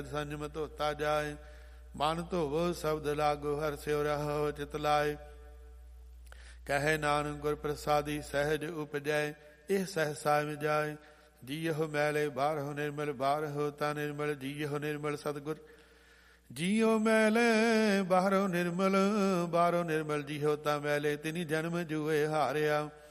ਸੰਜਮ ਧੋਤਾ ਜਾਏ। ਮਨ ਧੋਵੋ ਸ਼ਬਦ ਲਾਗੋ ਹਰਿ ਸਿਉ ਰਹੋ ਚਿਤ ਲਾਏ। ਕਹੈ ਨਾਨਕ ਗੁਰ ਪ੍ਰਸਾਦੀ ਸਹਿਜ ਉਪਜੈ। ਇਹ ਸਹਸਾ ਜਾਏ। ਜੀਉ ਮੈਲੇ ਬਾਹਰੋ ਨਿਰਮਲ ਬਾਹਰੋ ਤਾ ਨਿਰਮਲ। ਜੀਉ ਨਿਰਮਲ ਸਤਿਗੁਰ ਜੀਉ ਮੈਲੇ ਬਾਹਰੋ ਨਿਰਮਲ ਬਾਹਰੋ ਨਿਰਮਲ। ਜੀਉ ਤਾ ਮੈਲੇ ਤਿਨੀ ਜਨਮ ਜੂਏ ਹਾਰਿਆ।